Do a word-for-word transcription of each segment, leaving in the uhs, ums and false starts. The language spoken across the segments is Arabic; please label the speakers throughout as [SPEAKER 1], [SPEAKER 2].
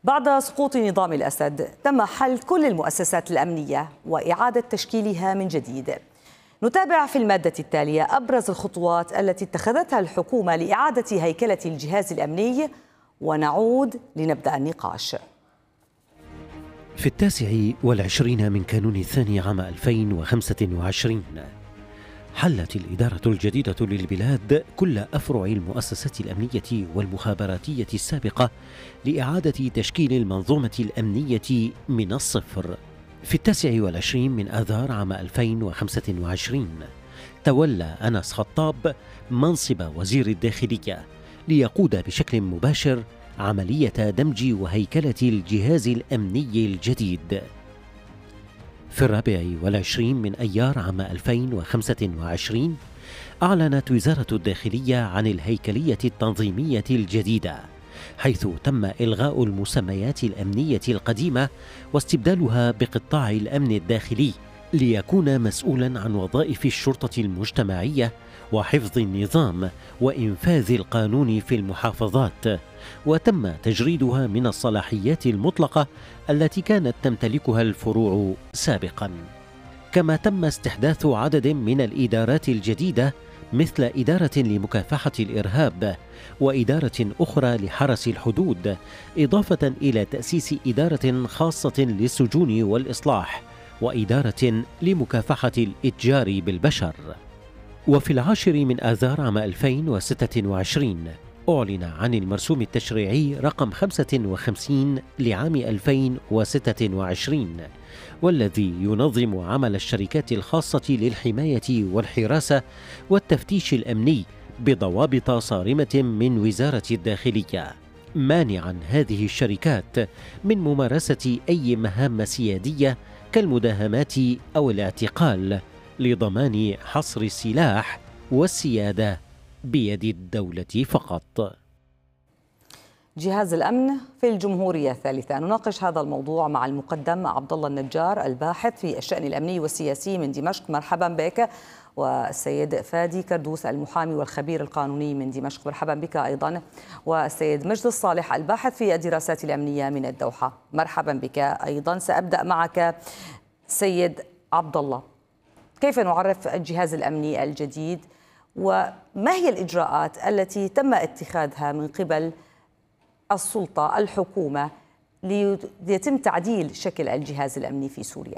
[SPEAKER 1] بعد سقوط نظام الأسد تم حل كل المؤسسات الأمنية وإعادة تشكيلها من جديد. نتابع في المادة التالية أبرز الخطوات التي اتخذتها الحكومة لإعادة هيكلة الجهاز الأمني، ونعود لنبدأ النقاش.
[SPEAKER 2] في التاسع والعشرين من كانون الثاني عام ألفين وخمسة وعشرين حلت الإدارة الجديدة للبلاد كل أفرع المؤسسات الأمنية والمخابراتية السابقة لإعادة تشكيل المنظومة الأمنية من الصفر. في التاسع والعشرين من آذار عام ألفين وخمسة وعشرين تولى أنس خطاب منصب وزير الداخلية ليقود بشكل مباشر عملية دمج وهيكلة الجهاز الأمني الجديد. في الرابع والعشرين من أيار عام ألفين وخمسة وعشرين أعلنت وزارة الداخلية عن الهيكلية التنظيمية الجديدة، حيث تم إلغاء المسميات الأمنية القديمة واستبدالها بقطاع الأمن الداخلي، ليكون مسؤولا عن وظائف الشرطة المجتمعية وحفظ النظام وإنفاذ القانون في المحافظات. وتم تجريدها من الصلاحيات المطلقة التي كانت تمتلكها الفروع سابقا. كما تم استحداث عدد من الإدارات الجديدة، مثل إدارة لمكافحة الإرهاب وإدارة أخرى لحرس الحدود، إضافة إلى تأسيس إدارة خاصة للسجون والإصلاح وإدارة لمكافحة الإتجار بالبشر. وفي العاشر من آذار عام ألفين وستة وعشرين أعلن عن المرسوم التشريعي رقم خمسة وخمسين لعام ألفين وستة وعشرين، والذي ينظم عمل الشركات الخاصة للحماية والحراسة والتفتيش الأمني بضوابط صارمة من وزارة الداخلية، مانعا هذه الشركات من ممارسة أي مهام سيادية كالمداهمات أو الاعتقال، لضمان حصر السلاح والسيادة بيد الدولة فقط.
[SPEAKER 1] جهاز الأمن في الجمهورية الثالثة، نناقش هذا الموضوع مع المقدم عبد الله النجار الباحث في الشأن الأمني والسياسي من دمشق، مرحبا بك، والسيد فادي كردوس المحامي والخبير القانوني من دمشق، مرحبا بك أيضا، والسيد مجد الصالح الباحث في الدراسات الأمنية من الدوحة، مرحبا بك أيضا. سأبدأ معك سيد عبد الله، كيف نعرف الجهاز الأمني الجديد، وما هي الإجراءات التي تم اتخاذها من قبل السلطة الحكومة ليتم تعديل شكل الجهاز الأمني في سوريا؟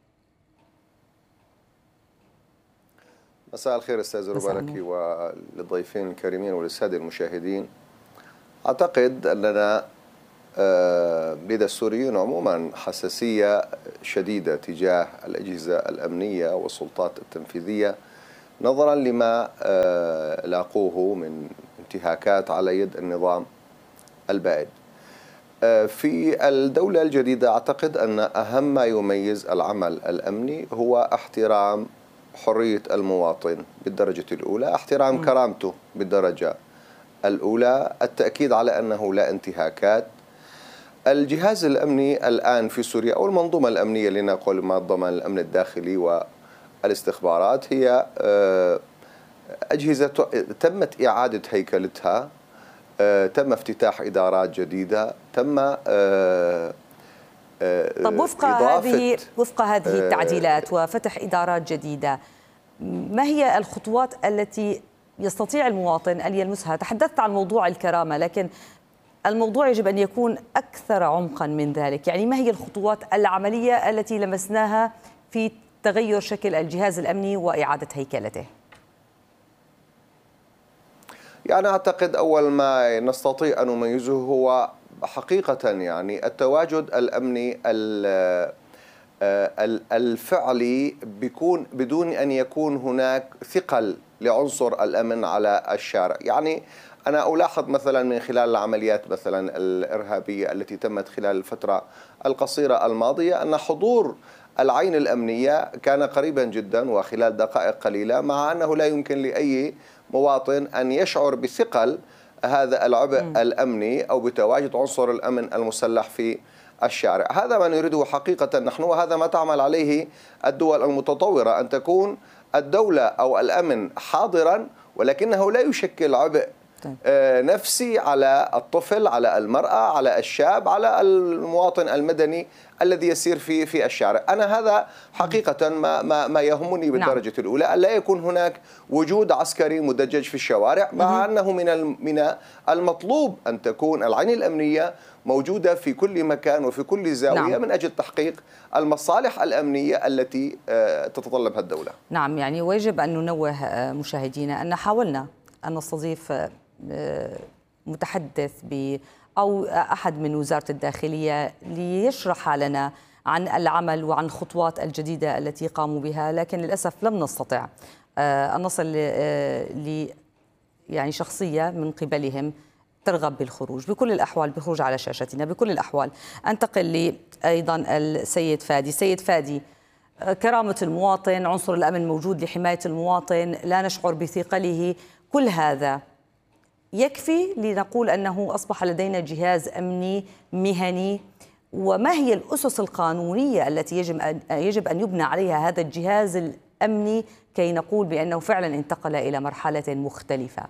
[SPEAKER 3] مساء الخير أستاذ ربالكي وللضيفين الكريمين وللسادة المشاهدين. أعتقد أننا لدى السوريين عموما حساسية شديدة تجاه الأجهزة الأمنية والسلطات التنفيذية، نظرا لما لاقوه من انتهاكات على يد النظام البائد. في الدولة الجديدة أعتقد أن أهم ما يميز العمل الأمني هو احترام حرية المواطن بالدرجة الأولى، احترام كرامته بالدرجة الأولى، التأكيد على أنه لا انتهاكات. الجهاز الأمني الآن في سوريا أو المنظومة الأمنية لنقول ما ضمن الأمن الداخلي والاستخبارات هي أجهزة تمت إعادة هيكلتها، تم افتتاح إدارات جديدة، تم
[SPEAKER 1] طب وفق هذه وفق هذه التعديلات وفتح إدارات جديدة، ما هي الخطوات التي يستطيع المواطن أن يلمسها؟ تحدثت عن موضوع الكرامة، لكن الموضوع يجب أن يكون أكثر عمقا من ذلك. يعني ما هي الخطوات العملية التي لمسناها في تغير شكل الجهاز الأمني وإعادة هيكلته؟
[SPEAKER 3] يعني أعتقد أول ما نستطيع أن نميزه هو حقيقة يعني التواجد الأمني الفعلي بيكون بدون أن يكون هناك ثقل لعنصر الأمن على الشارع. يعني أنا ألاحظ مثلا من خلال العمليات مثلا الإرهابية التي تمت خلال الفترة القصيرة الماضية أن حضور العين الأمنية كان قريبا جدا وخلال دقائق قليلة، مع أنه لا يمكن لأي مواطن أن يشعر بثقل هذا العبء م. الأمني أو بتواجد عنصر الأمن المسلح في الشارع. هذا ما نريده حقيقة نحن، وهذا ما تعمل عليه الدول المتطورة، أن تكون الدولة أو الأمن حاضرا ولكنه لا يشكل عبء
[SPEAKER 1] طيب.
[SPEAKER 3] نفسي على الطفل، على المرأة، على الشاب، على المواطن المدني الذي يسير في في الشارع. أنا هذا حقيقة ما ما ما يهمني بالدرجة نعم. الأولى، أن لا يكون هناك وجود عسكري مدجج في الشوارع، مع أنه من من المطلوب أن تكون العين الأمنية موجودة في كل مكان وفي كل زاوية نعم. من أجل تحقيق المصالح الأمنية التي تتطلبها الدولة.
[SPEAKER 1] نعم، يعني ويجب أن ننوه مشاهدينا أن حاولنا أن نستضيف متحدث ب أو أحد من وزارة الداخلية ليشرح لنا عن العمل وعن خطوات الجديدة التي قاموا بها، لكن للأسف لم نستطع أن نصل ل يعني شخصية من قبلهم ترغب بالخروج. بكل الأحوال بخروج على شاشتنا. بكل الأحوال أنتقل لي أيضا السيد فادي. سيد فادي، كرامة المواطن، عنصر الأمن موجود لحماية المواطن، لا نشعر بثقله، كل هذا يكفي لنقول أنه أصبح لدينا جهاز أمني مهني؟ وما هي الأسس القانونية التي يجب أن يجب أن يبنى عليها هذا الجهاز الأمني كي نقول بأنه فعلا انتقل إلى مرحلة مختلفة؟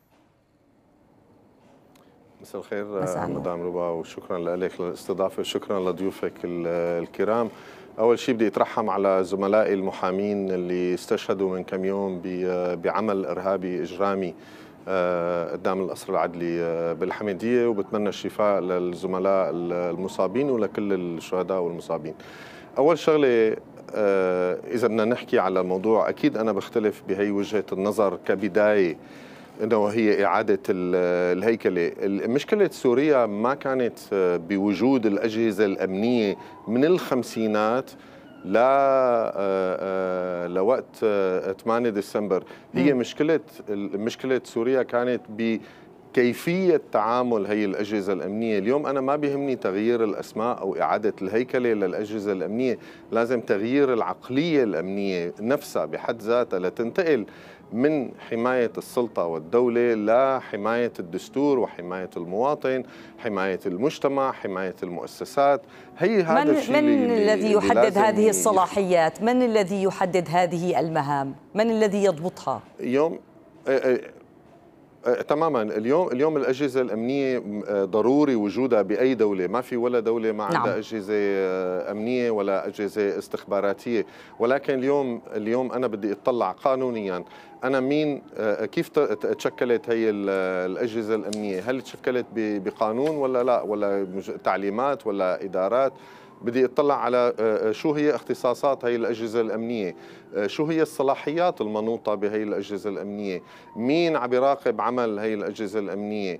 [SPEAKER 4] مساء الخير مدام ربا، وشكرا لك للاستضافة وشكرا لضيوفك الكرام. أول شيء بدي أترحم على زملائي المحامين اللي استشهدوا من كم يوم بعمل إرهابي إجرامي قدام القصر العدلي بالحميدية، وبتمنى الشفاء للزملاء المصابين ولكل الشهداء والمصابين. أول شغلة، إذا بدنا نحكي على الموضوع، أكيد أنا بختلف بهي وجهة النظر كبداية إنه هي إعادة الهيكلة. مشكلة سوريا ما كانت بوجود الأجهزة الأمنية من الخمسينات لا لوقت ثمانية ديسمبر. هي مشكلة مشكلة سوريا كانت بكيفية تعامل هي الأجهزة الأمنية. اليوم أنا ما بيهمني تغيير الأسماء أو إعادة الهيكلة للأجهزة الأمنية، لازم تغيير العقلية الأمنية نفسها بحد ذاتها لتنتقل من حماية السلطة والدولة لحماية الدستور وحماية المواطن، حماية المجتمع، حماية المؤسسات. هي هذا
[SPEAKER 1] من
[SPEAKER 4] الشيء
[SPEAKER 1] من
[SPEAKER 4] اللي
[SPEAKER 1] الذي يحدد
[SPEAKER 4] اللي
[SPEAKER 1] هذه الصلاحيات؟ من الذي يحدد هذه المهام؟ من الذي يضبطها؟
[SPEAKER 4] يوم تماما اليوم اليوم الأجهزة الأمنية ضروري وجودها بأي دولة، ما في ولا دولة ما عندها نعم. أجهزة أمنية ولا أجهزة استخباراتية. ولكن اليوم اليوم أنا بدي أطلع قانونيا أنا مين، كيف تشكلت هي الأجهزة الأمنية؟ هل تشكلت بقانون ولا لا، ولا تعليمات ولا إدارات؟ بدي اطلع على شو هي اختصاصات هي الأجهزة الأمنية، شو هي الصلاحيات المنوطة بهي الأجهزة الأمنية، مين عم يراقب عمل هي الأجهزة الأمنية،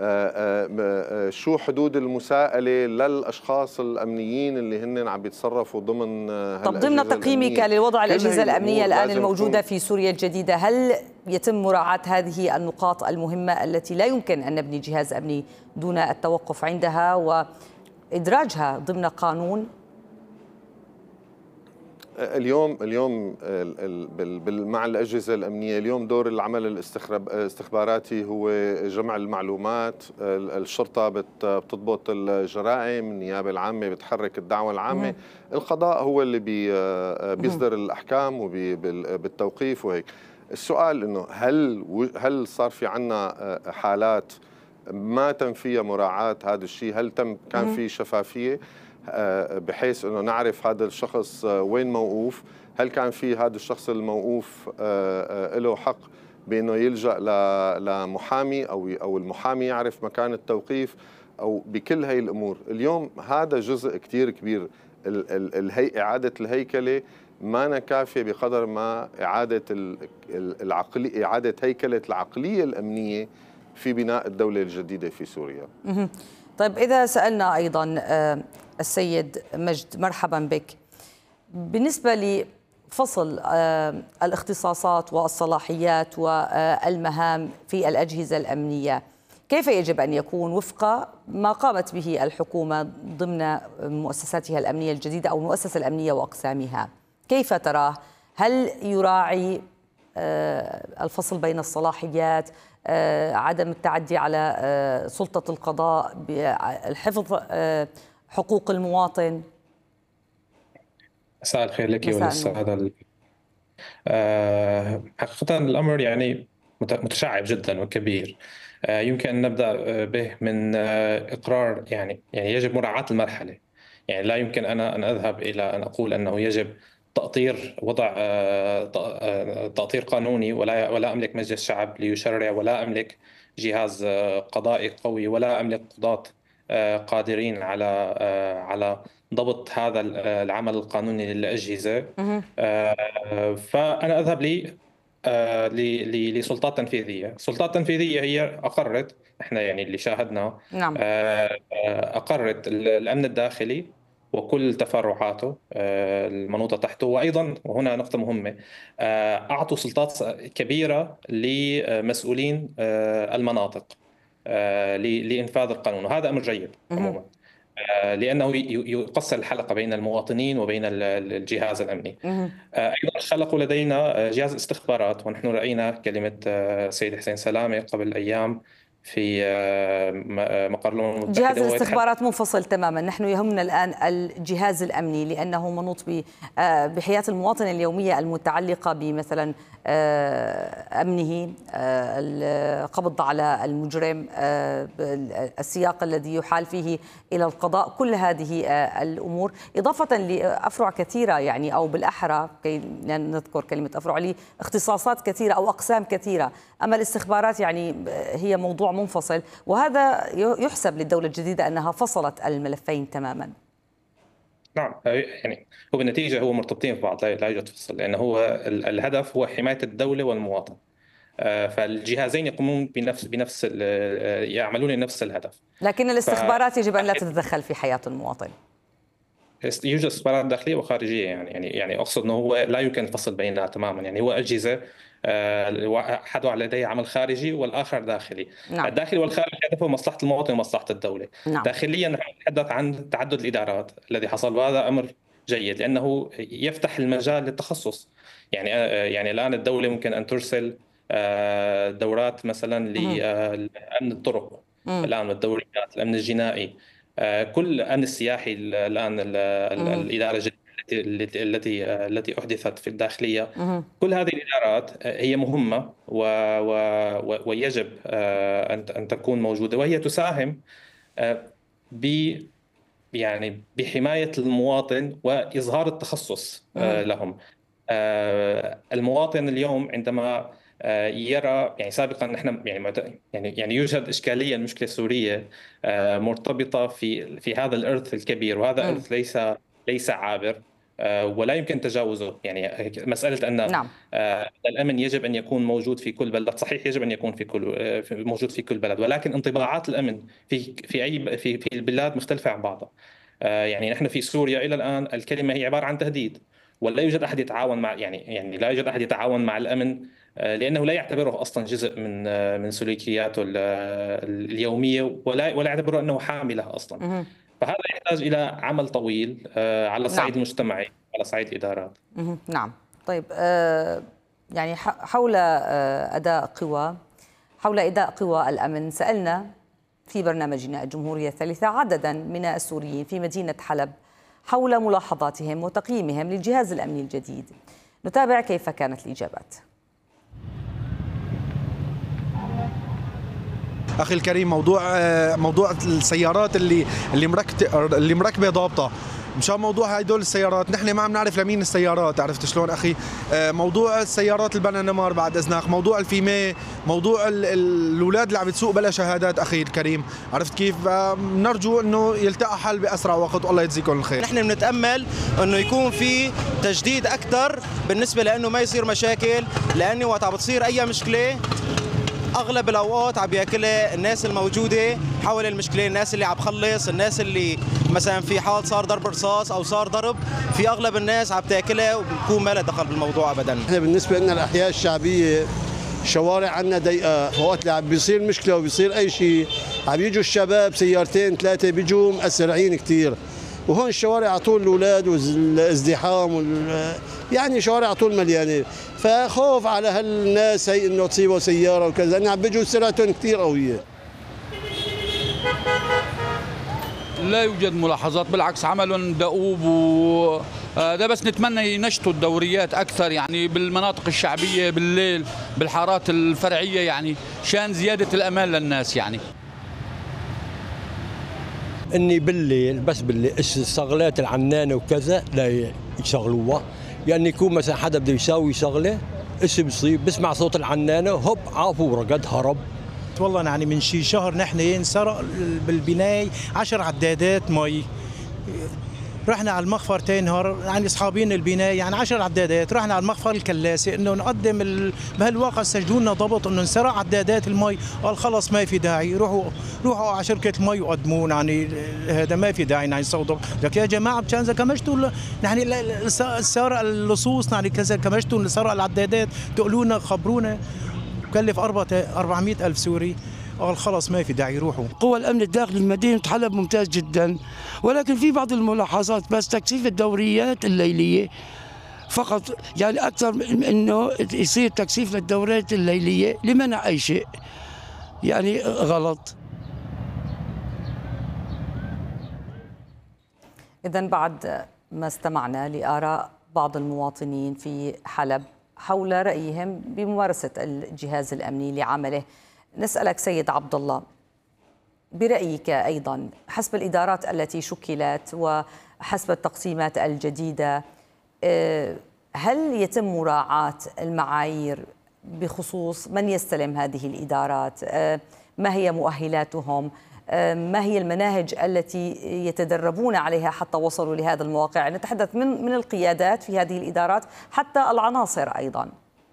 [SPEAKER 4] شو حدود المساءلة للأشخاص الأمنيين اللي هن عم يتصرفوا ضمن
[SPEAKER 1] طب ضمن تقييمك لوضع الأجهزة الأمنية الآن الموجودة في سوريا الجديدة، هل يتم مراعاة هذه النقاط المهمة التي لا يمكن أن نبني جهاز أمني دون التوقف عندها و إدراجها ضمن قانون؟
[SPEAKER 4] اليوم اليوم مع الأجهزة الأمنية اليوم دور العمل الاستخباراتي هو جمع المعلومات. الشرطة بتضبط الجرائم، النيابة العامة بتحرك الدعوة العامة، القضاء هو اللي بيصدر الأحكام وبالتوقيف وهيك. السؤال إنه هل هل صار في عنا حالات ما تم فيها مراعاة هذا الشيء؟ هل تم كان في شفافية بحيث انه نعرف هذا الشخص وين موقوف؟ هل كان في هذا الشخص الموقوف له حق بانه يلجأ لمحامي او او المحامي يعرف مكان التوقيف او بكل هي الامور؟ اليوم هذا جزء كثير كبير. الهي اعادة الهيكلة ما كافية بقدر ما اعادة العقلية، اعادة هيكلة العقلية الامنية في بناء الدولة الجديدة في سوريا.
[SPEAKER 1] طيب إذا سألنا أيضا السيد مجد، مرحبا بك، بالنسبة لفصل الاختصاصات والصلاحيات والمهام في الأجهزة الأمنية، كيف يجب أن يكون وفق ما قامت به الحكومة ضمن مؤسساتها الأمنية الجديدة أو المؤسسة الأمنية وأقسامها؟ كيف تراه؟ هل يراعي الفصل بين الصلاحيات، عدم التعدي على سلطة القضاء، الحفظ حقوق المواطن؟
[SPEAKER 5] مساء الخير لك وللسادة. أه حقيقة الأمر يعني متشعب جدا وكبير. يمكن أن نبدأ به من إقرار يعني يعني يجب مراعاة المرحلة. يعني لا يمكن أنا أن أذهب إلى أن أقول أنه يجب تأطير وضع تأطير قانوني ولا ولا أملك مجلس شعب ليشرع، ولا أملك جهاز قضائي قوي، ولا أملك قضاة قادرين على على ضبط هذا العمل القانوني للأجهزة. فأنا أذهب لي لسلطات تنفيذية. سلطات تنفيذية هي أقرت، إحنا يعني اللي شاهدنا،
[SPEAKER 1] نعم.
[SPEAKER 5] أقرت الأمن الداخلي وكل تفرعاته المنوطة تحته، وأيضا وهنا نقطة مهمة، أعطوا سلطات كبيرة لمسؤولين المناطق لإنفاذ القانون، وهذا أمر جيد عموما لأنه يقصر الحلقة بين المواطنين وبين الجهاز الأمني. أيضا خلقوا لدينا جهاز استخبارات، ونحن رأينا كلمة سيد حسين سلامة قبل أيام في مقر الأمم المتحدة.
[SPEAKER 1] جهاز الاستخبارات منفصل تماما. نحن يهمنا الآن الجهاز الأمني لأنه منوط بحياة المواطن اليومية المتعلقة بمثلا أمنه، القبض على المجرم، السياق الذي يحال فيه إلى القضاء، كل هذه الأمور، إضافة لأفرع كثيرة يعني، أو بالأحرى كي نذكر كلمة أفرع، لاختصاصات كثيرة أو أقسام كثيرة. أما الاستخبارات يعني هي موضوع منفصل، وهذا يحسب للدولة الجديدة أنها فصلت الملفين تماما.
[SPEAKER 5] نعم، يعني هو بالنتيجة هو مرتبطين في بعض، لا يوجد فصل، لأنه هو الهدف هو حماية الدولة والمواطن. فالجهازين يقومون بنفس بنفس يعملون لنفس الهدف.
[SPEAKER 1] لكن الاستخبارات ف... يجب أن لا تتدخل في حياة المواطن.
[SPEAKER 5] يوجد استخبارات داخلية وخارجية، يعني يعني يعني أقصد أنه هو لا يمكن الفصل بينها تماما. يعني هو أجهزة، أحد لديه عمل خارجي والآخر داخلي. نعم. الداخلي والخارجي هدفه مصلحة المواطن ومصلحة الدولة. نعم. داخليا نتحدث عن تعدد الإدارات الذي حصل، وهذا أمر جيد لأنه يفتح المجال للتخصص. يعني يعني الآن الدولة ممكن أن ترسل دورات مثلا لأمن الطرق الآن، والدوريات الأمن الجنائي، كل الأمن السياحي الآن، الإدارة التي التي التي أحدثت في الداخلية. كل هذه الإدارات هي مهمة و و ويجب أن أن تكون موجودة، وهي تساهم ب يعني بحماية المواطن وإظهار التخصص لهم. المواطن اليوم عندما يرى، يعني سابقا نحن يعني يعني يعني يوجد اشكاليه، المشكله السوريه مرتبطه في في هذا الارث الكبير، وهذا ارث ليس ليس عابر ولا يمكن تجاوزه. يعني مساله ان نعم. الامن يجب ان يكون موجود في كل بلد، صحيح يجب ان يكون في كل موجود في كل بلد، ولكن انطباعات الامن في في اي في في البلاد مختلفه عن بعضها. يعني نحن في سوريا الى الان الكلمه هي عباره عن تهديد، ولا يوجد احد يتعاون مع يعني يعني لا يوجد احد يتعاون مع الامن لانه لا يعتبره اصلا جزء من من سلوكياته اليوميه، ولا ولا يعتبره انه حامله اصلا. فهذا يحتاج الى عمل طويل على الصعيد نعم. المجتمعي، على صعيد الادارات.
[SPEAKER 1] نعم. طيب، يعني حول اداء قوى حول اداء قوى الامن، سالنا في برنامجنا الجمهورية الثالثة عددا من السوريين في مدينة حلب حول ملاحظاتهم وتقييمهم للجهاز الأمني الجديد. نتابع كيف كانت الإجابات.
[SPEAKER 6] أخي الكريم، موضوع موضوع السيارات اللي اللي مركبة اللي مركبة ضابطة، مشان موضوع هدول السيارات نحن ما عم نعرف لمين السيارات، عرفت شلون أخي؟ موضوع السيارات البنانمار بعد إذنك، موضوع الفيمي، موضوع الأولاد اللي عم تسوق بلا شهادات أخي الكريم، عرفت كيف؟ نرجو إنه يلتقى حل بأسرع وقت، والله يجزيكم الخير.
[SPEAKER 7] نحن بنتأمل إنه يكون في تجديد أكثر بالنسبة لأنه ما يصير مشاكل، لأنه وقت عم بتصير أي مشكلة اغلب الاوقات عم بياكلها الناس الموجوده حول المشكله، الناس اللي عم بخلص، الناس اللي مثلا في حال صار ضرب رصاص او صار ضرب، في اغلب الناس عم تاكلها وبكون ما لها دخل بالموضوع ابدا.
[SPEAKER 8] احنا بالنسبه لنا الاحياء الشعبيه شوارع عنا ضيقه، وقت اللي عم بيصير مشكله وبيصير اي شيء عم يجوا الشباب سيارتين ثلاثه بيجوا مسرعين كثير، وهون الشوارع على طول الاولاد والازدحام وال... يعني شوارع على طول مليانه، فخوف على هالناس هي انه تصيبوا سياره وكذا، لانه عم بيجوا سرعتهم كثير قويه.
[SPEAKER 9] لا يوجد ملاحظات، بالعكس عمل دؤوب، وده بس نتمنى ينشطوا الدوريات أكثر يعني بالمناطق الشعبية بالليل بالحارات الفرعية، يعني شان زيادة الأمان للناس. يعني
[SPEAKER 10] اني بالليل بس بالليل الشغلات العنانه وكذا لا يشغلوها، يعني يكون مثلا حدا بده يساوي شغله ايش بصير بسمع صوت العنانه هوب عافوا رقد هرب.
[SPEAKER 11] والله يعني من شي شهر نحن انسرق بالبناي عشر عدادات مي، رحنا على المخفر تينهر يعني اصحابين البنايه يعني عشر عدادات، رحنا على المخفر الكلاسي انه نقدم ال... بهالواقع سجلوا لنا ضبط انه انسرق عدادات المي، قال خلص ما في داعي روحوا روحوا على شركه المي وقدمون، يعني هذا ما في داعي يعني صوت لك يا جماعه مشان اذا كمشتوا يعني السارق اللصوص يعني كذا كمشتوا اللي سرق العدادات تقولوا لنا خبرونا، كلف أربعمئة ألف سوري، قال خلص ما في داعي يروحوا.
[SPEAKER 12] قوى الامن الداخلي لمدينه حلب ممتاز جدا، ولكن في بعض الملاحظات بس تكثيف الدوريات الليليه فقط، يعني اكثر من انه يصير تكثيف للدورات الليليه لمنع اي شيء يعني غلط.
[SPEAKER 1] اذا بعد ما استمعنا لاراء بعض المواطنين في حلب حول رايهم بممارسه الجهاز الامني لعمله، نسألك سيد عبد الله برأيك أيضا حسب الإدارات التي شكلت وحسب التقسيمات الجديدة، هل يتم مراعاة المعايير بخصوص من يستلم هذه الإدارات؟ ما هي مؤهلاتهم؟ ما هي المناهج التي يتدربون عليها حتى وصلوا لهذا المواقع؟ نتحدث من من القيادات في هذه الإدارات حتى العناصر أيضا.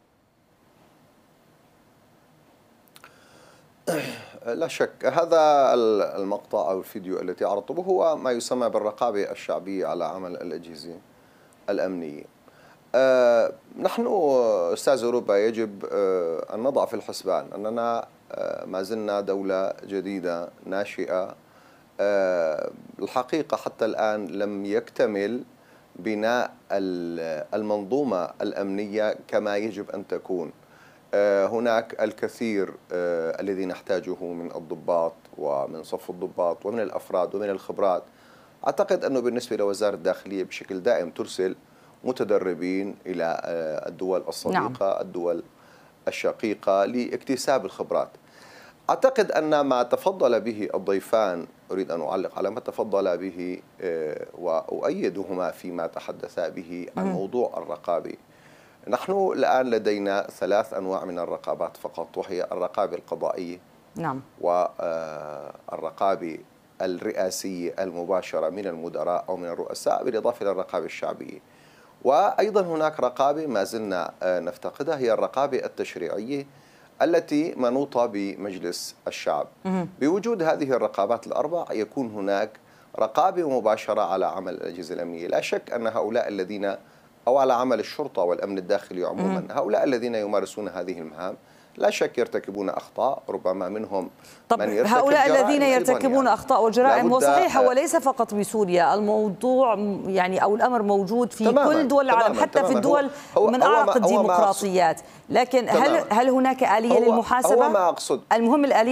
[SPEAKER 3] لا شك هذا المقطع أو الفيديو التي عرضته هو ما يسمى بالرقابة الشعبية على عمل الأجهزة الأمنية. أه نحن أستاذ أوروبا يجب أه أن نضع في الحسبان أننا أه ما زلنا دولة جديدة ناشئة. أه الحقيقة حتى الآن لم يكتمل بناء المنظومة الأمنية كما يجب أن تكون. هناك الكثير الذي نحتاجه من الضباط ومن صف الضباط ومن الأفراد ومن الخبرات. أعتقد أنه بالنسبة لوزارة الداخلية بشكل دائم ترسل متدربين إلى الدول الصديقة نعم. الدول الشقيقة لاكتساب الخبرات. أعتقد أن ما تفضل به الضيفان، أريد أن أعلق على ما تفضل به وأؤيدهما فيما تحدثا به عن موضوع الرقابة. نحن الآن لدينا ثلاث أنواع من الرقابات فقط، وهي الرقابة القضائية
[SPEAKER 1] نعم
[SPEAKER 3] والرقابة الرئاسية المباشرة من المدراء أو من الرؤساء، بالإضافة إلى الرقابة الشعبية. وأيضا هناك رقابة ما زلنا نفتقدها، هي الرقابة التشريعية التي منوطة بمجلس الشعب. بوجود هذه الرقابات الأربع يكون هناك رقابة مباشرة على عمل الأجهزة الأمنية. لا شك أن هؤلاء الذين أو على عمل الشرطة والأمن الداخلي عموما، هؤلاء الذين يمارسون هذه المهام لا شك يرتكبون أخطاء، ربما منهم
[SPEAKER 1] طب
[SPEAKER 3] من يرتكب
[SPEAKER 1] هؤلاء الذين يرتكبون
[SPEAKER 3] يعني.
[SPEAKER 1] أخطاء وجرائم، وصحيح وليس فقط بسوريا، الموضوع يعني أو الأمر موجود في
[SPEAKER 3] تماماً
[SPEAKER 1] كل دول العالم حتى تماماً في الدول هو من أعرق الديمقراطيات، لكن هل هل هناك آلية
[SPEAKER 3] هو
[SPEAKER 1] للمحاسبة؟
[SPEAKER 3] هو ما أقصد.
[SPEAKER 1] المهم الآلية